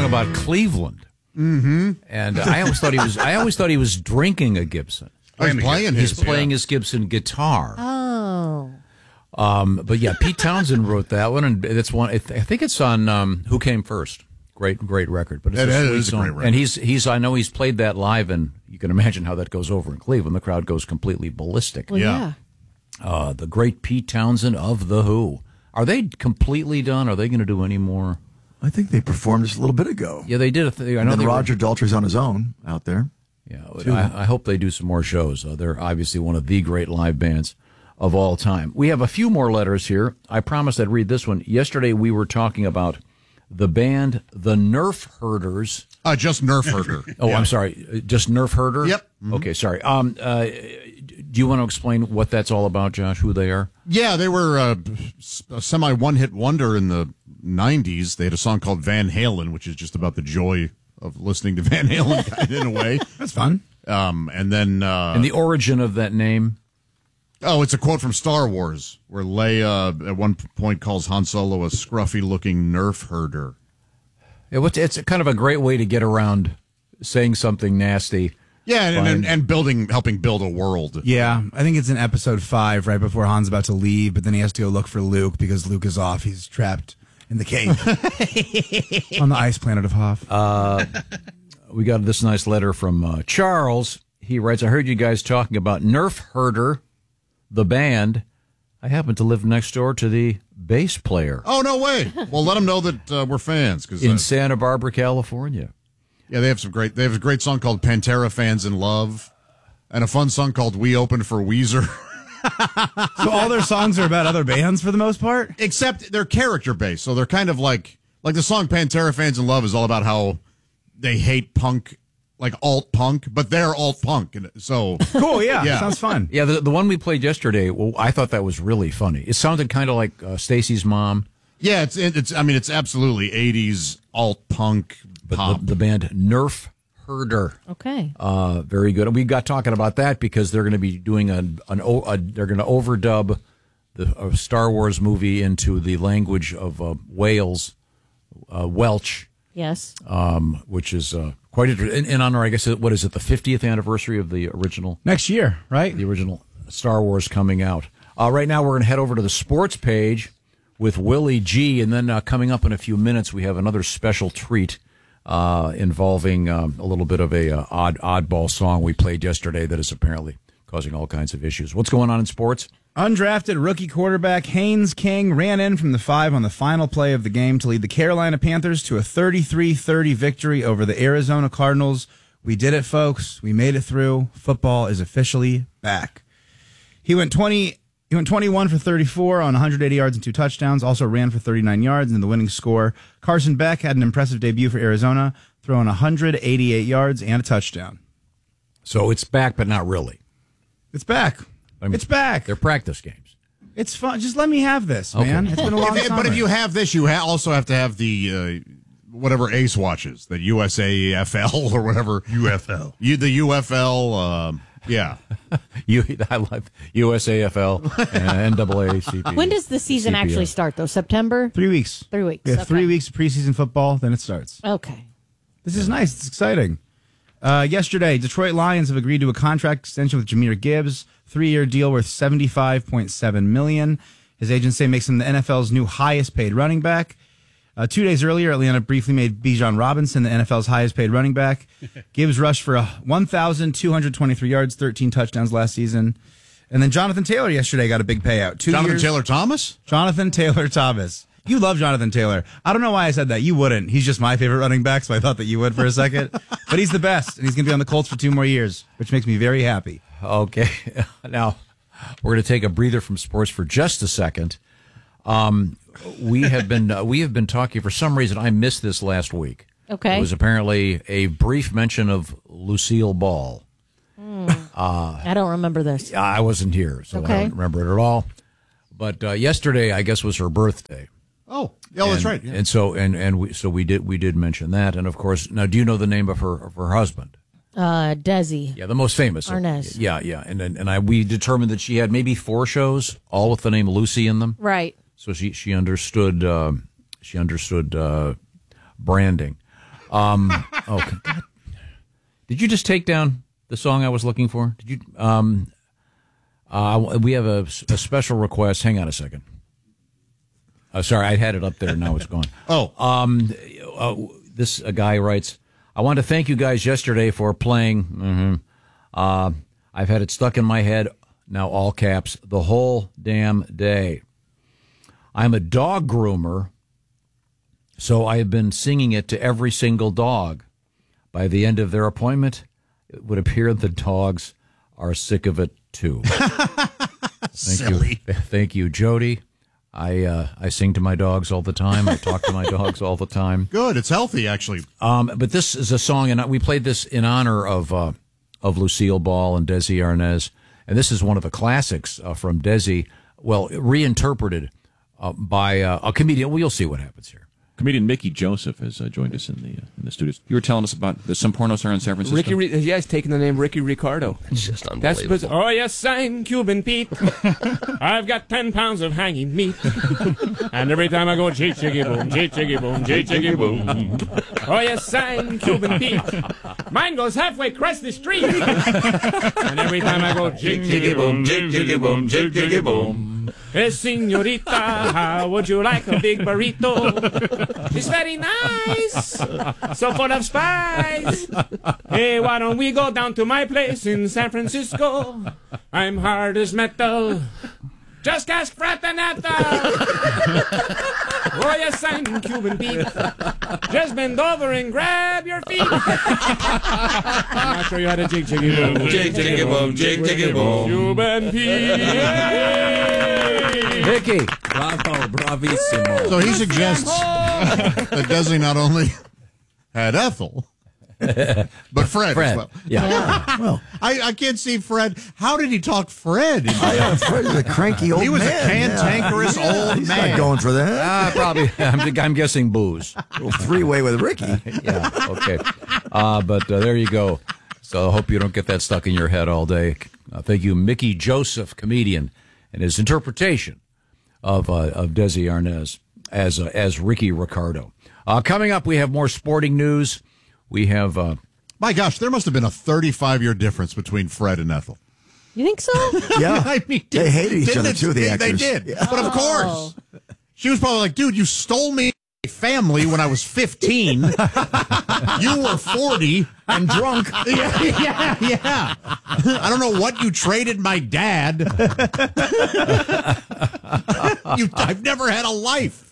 about Cleveland. Mm-hmm. And I always thought he was drinking a Gibson. He's playing his Gibson guitar. Oh. But yeah, Pete Townsend wrote that one, and it's one. I think it's on Who Came First. Great record. But it's a great record. And he's. I know he's played that live, and you can imagine how that goes over in Cleveland. The crowd goes completely ballistic. Well, yeah. The great Pete Townsend of The Who. Are they completely done? Are they going to do any more? I think they performed just a little bit ago. Yeah, they did. I know Roger Daltrey's on his own out there. Yeah, I hope they do some more shows. They're obviously one of the great live bands of all time. We have a few more letters here. I promised I'd read this one. Yesterday we were talking about the band The Nerf Herders. Just Nerf Herder. Oh, yeah. I'm sorry. Just Nerf Herder? Yep. Mm-hmm. Okay, sorry. Do you want to explain what that's all about, Josh, who they are? Yeah, they were a semi one-hit wonder in the 90s. They had a song called Van Halen, which is just about the joy of listening to Van Halen in a way. That's fun. And then... and the origin of that name? Oh, it's a quote from Star Wars, where Leia at one point calls Han Solo a scruffy-looking Nerf herder. It's kind of a great way to get around saying something nasty. Yeah, and helping build a world. Yeah, I think it's in episode 5, right before Han's about to leave, but then he has to go look for Luke because Luke is off. He's trapped in the cave on the ice planet of Hoth. We got this nice letter from Charles. He writes, I heard you guys talking about Nerf Herder, the band. I happen to live next door to the bass player. Oh, no way. Well, let them know that we're fans. In Santa Barbara, California. Yeah, they have a great song called Pantera Fans in Love, and a fun song called We Open for Weezer. So all their songs are about other bands for the most part? Except they're character-based, so they're kind of like the song Pantera Fans in Love is all about how they hate punk, like alt-punk, but they're alt-punk. So cool, yeah. Sounds fun. Yeah, the one we played yesterday, well, I thought that was really funny. It sounded kind of like Stacy's Mom. Yeah, it's absolutely 80s alt-punk pop. The band Nerf Herder. Okay. Very good. And we got talking about that because they're going to be doing they're going to overdub the Star Wars movie into the language of Wales, Welsh. Yes. Which is quite interesting. In honor, I guess, what is it, the 50th anniversary of the original? Next year, right? The original Star Wars coming out. Right now, we're going to head over to the sports page with Willie G. And then coming up in a few minutes, we have another special treat involving a little bit of a oddball song we played yesterday that is apparently causing all kinds of issues. What's going on in sports? Undrafted rookie quarterback Haynes King ran in from the 5 on the final play of the game to lead the Carolina Panthers to a 33-30 victory over the Arizona Cardinals. We did it, folks. We made it through. Football is officially back. He went 21 for 34 on 180 yards and 2 touchdowns, also ran for 39 yards in the winning score. Carson Beck had an impressive debut for Arizona, throwing 188 yards and a touchdown. So it's back, but not really. It's back. It's back. They're practice games. It's fun. Just let me have this, man. Okay. It's been a long time. But if you have this, you also have to have the whatever Ace watches, the USAFL or whatever. UFL. The UFL, yeah. I love USAFL and NAACP. When does the season actually start, though? September? 3 weeks. 3 weeks. We have okay. 3 weeks of preseason football, then it starts. Okay. This is nice. It's exciting. Yesterday, Detroit Lions have agreed to a contract extension with Jahmyr Gibbs, 3-year deal worth $75.7 million. His agents say makes him the NFL's new highest-paid running back. 2 days earlier, Atlanta briefly made Bijan Robinson the NFL's highest-paid running back. Gibbs rushed for 1,223 yards, 13 touchdowns last season. And then Jonathan Taylor yesterday got a big payout. Jonathan Taylor Thomas? Jonathan Taylor Thomas. You love Jonathan Taylor. I don't know why I said that. You wouldn't. He's just my favorite running back, so I thought that you would for a second. But he's the best, and he's going to be on the Colts for 2 more years, which makes me very happy. Okay. Now, we're going to take a breather from sports for just a second. We have been talking, for some reason, I missed this last week. Okay. It was apparently a brief mention of Lucille Ball. I don't remember this. I wasn't here, so I don't remember it at all. But yesterday, I guess, was her birthday. Oh, that's right. Yeah. And so we did mention that, and of course, now do you know the name of her husband? Desi. Yeah, the most famous. Arnaz. Yeah, and we determined that she had maybe 4 shows, all with the name Lucy in them. Right. So she understood branding. Oh, God. Did you just take down the song I was looking for? Did you? We have a special request. Hang on a second. Sorry, I had it up there. Now it's gone. This guy writes, I want to thank you guys yesterday for playing. I've had it stuck in my head, now all caps, the whole damn day. I'm a dog groomer, so I have been singing it to every single dog. By the end of their appointment, it would appear the dogs are sick of it too. Thank you, Jody. I sing to my dogs all the time. I talk to my dogs all the time. Good. It's healthy, actually. But this is a song, and we played this in honor of Lucille Ball and Desi Arnaz. And this is one of the classics from Desi, well, reinterpreted by a comedian. Well, you'll see what happens here. Comedian Mickey Joseph has joined us in the studios. You were telling us about some porno star in San Francisco. He's taking the name Ricky Ricardo. It's just unbelievable. Oh, yes, I'm Cuban Pete. I've got 10 pounds of hanging meat. And every time I go, chiggy boom, chiggy boom, chiggy boom. Oh, yes, I'm Cuban Pete. Mine goes halfway across the street. And every time I go, chiggy boom, chiggy boom, chiggy boom. Hey, senorita, how would you like a big burrito? It's very nice, so full of spice. Hey, why don't we go down to my place in San Francisco? I'm hard as metal. Just ask Fratanata. Oh, yes, I'm Cuban Pete. Just bend over and grab your feet. I'm not sure you had a jiggy boom. Jiggy boom, jiggy boom. Cuban Pete. Vicky. Bravo, bravissimo. So he suggests that Desi not only had Ethel, but Fred as well. Yeah. Well, I can't see Fred. How did he talk Fred? Fred's a cranky old man. He was a cantankerous old He's man. not going for that. Probably. I'm guessing booze. A little three-way with Ricky. Yeah. Okay. But there you go. So I hope you don't get that stuck in your head all day. Thank you, Mickey Joseph, comedian, and his interpretation of Desi Arnaz as Ricky Ricardo. Coming up, we have more sporting news. We have. My gosh, there must have been a 35-year difference between Fred and Ethel. You think so? Yeah. I mean, they hated each other, it? too, the actors. They did. Yeah. But of course, she was probably like, dude, you stole me family when I was 15. You were 40 and drunk. Yeah. I don't know what you traded my dad. I've never had a life.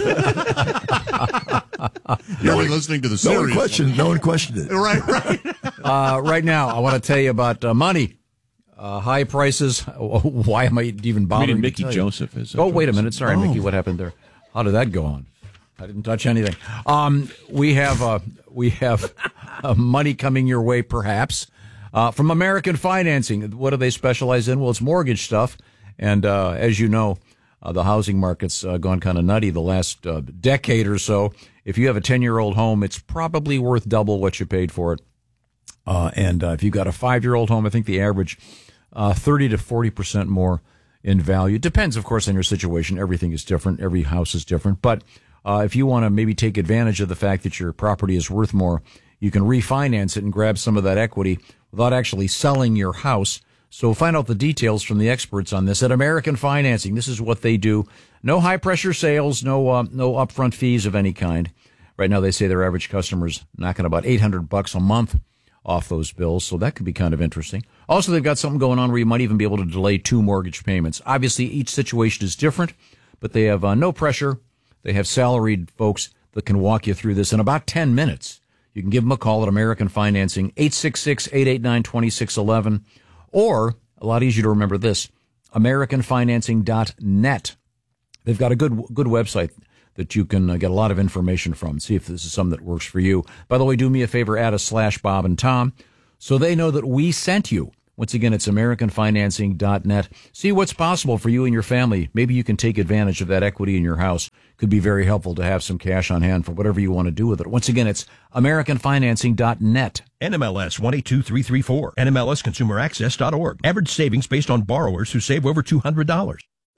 You're only listening to the series. No one questioned it. Right. Right now, I want to tell you about money. High prices. Why am I even bothering? Comedian Mickey Joseph is. Oh, wait a minute. Sorry, Mickey. What happened there? How did that go on? I didn't touch anything. We have money coming your way, perhaps, from American Financing. What do they specialize in? Well, it's mortgage stuff. And as you know, the housing market's gone kind of nutty the last decade or so. If you have a 10-year-old home, it's probably worth double what you paid for it. And if you've got a 5-year-old home, I think the average 30 to 40% more in value. It depends, of course, on your situation. Everything is different. Every house is different. But if you want to maybe take advantage of the fact that your property is worth more, you can refinance it and grab some of that equity without actually selling your house. So find out the details from the experts on this at American Financing. This is what they do. No high-pressure sales, no upfront fees of any kind. Right now, they say their average customer's knocking about $800 a month off those bills, so that could be kind of interesting. Also, they've got something going on where you might even be able to delay 2 mortgage payments. Obviously, each situation is different, but they have no pressure. They have salaried folks that can walk you through this in about 10 minutes. You can give them a call at American Financing, 866-889-2611, or, a lot easier to remember this, AmericanFinancing.net. They've got a good website that you can get a lot of information from. See if this is something that works for you. By the way, do me a favor, add a /Bob and Tom so they know that we sent you. Once again, it's AmericanFinancing.net. See what's possible for you and your family. Maybe you can take advantage of that equity in your house. Could be very helpful to have some cash on hand for whatever you want to do with it. Once again, it's AmericanFinancing.net. NMLS 122334. NMLSConsumerAccess.org. Average savings based on borrowers who save over $200.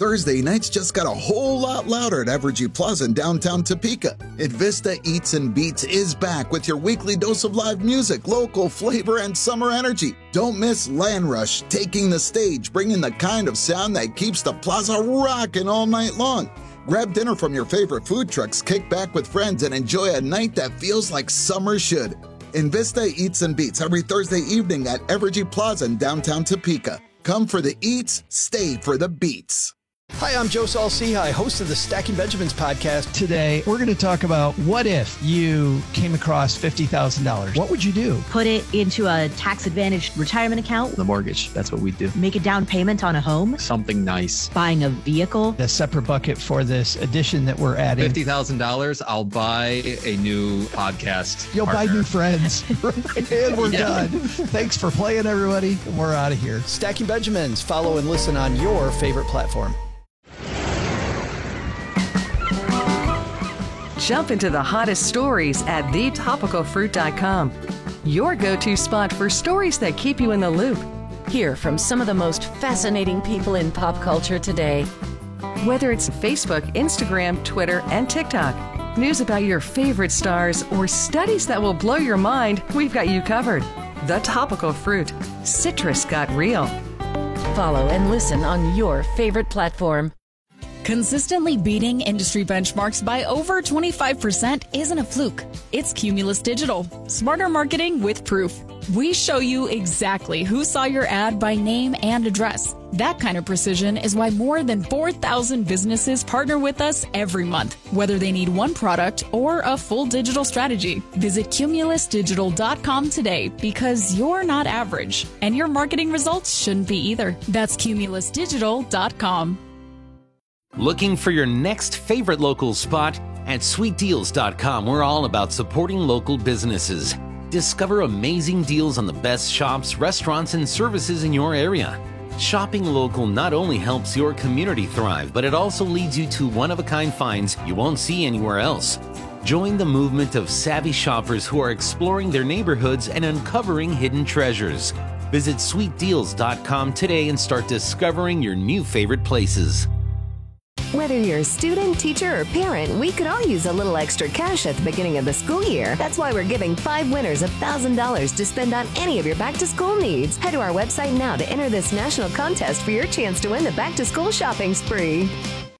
Thursday nights just got a whole lot louder at Evergy Plaza in downtown Topeka. Vista Eats and Beats is back with your weekly dose of live music, local flavor, and summer energy. Don't miss Land Rush taking the stage, bringing the kind of sound that keeps the plaza rocking all night long. Grab dinner from your favorite food trucks, kick back with friends, and enjoy a night that feels like summer should. Vista Eats and Beats every Thursday evening at Evergy Plaza in downtown Topeka. Come for the eats, stay for the beats. Hi, I'm Joe Saul-Sehy, host of the Stacking Benjamins podcast. Today, we're going to talk about what if you came across $50,000. What would you do? Put it into a tax-advantaged retirement account. The mortgage, that's what we do. Make a down payment on a home. Something nice. Buying a vehicle. A separate bucket for this addition that we're adding. $50,000, I'll buy a new podcast. You'll partner. buy new friends. And we're done. Thanks for playing, everybody. We're out of here. Stacking Benjamins. Follow and listen on your favorite platform. Jump into the hottest stories at thetopicalfruit.com. Your go-to spot for stories that keep you in the loop. Hear from some of the most fascinating people in pop culture today. Whether it's Facebook, Instagram, Twitter, and TikTok, news about your favorite stars, or studies that will blow your mind, we've got you covered. The Topical Fruit. Citrus got real. Follow and listen on your favorite platform. Consistently beating industry benchmarks by over 25% isn't a fluke. It's Cumulus Digital. Smarter marketing with proof. We show you exactly who saw your ad by name and address. That kind of precision is why more than 4,000 businesses partner with us every month, whether they need one product or a full digital strategy. Visit cumulusdigital.com today because you're not average, and your marketing results shouldn't be either. That's cumulusdigital.com. Looking for your next favorite local spot? At sweetdeals.com, we're all about supporting local businesses. Discover amazing deals on the best shops, restaurants, and services in your area. Shopping local not only helps your community thrive, but it also leads you to one-of-a-kind finds you won't see anywhere else. Join the movement of savvy shoppers who are exploring their neighborhoods and uncovering hidden treasures. Visit sweetdeals.com today and start discovering your new favorite places. Whether you're a student, teacher, or parent, we could all use a little extra cash at the beginning of the school year. That's why we're giving 5 winners $1,000 to spend on any of your back-to-school needs. Head to our website now to enter this national contest for your chance to win the back-to-school shopping spree.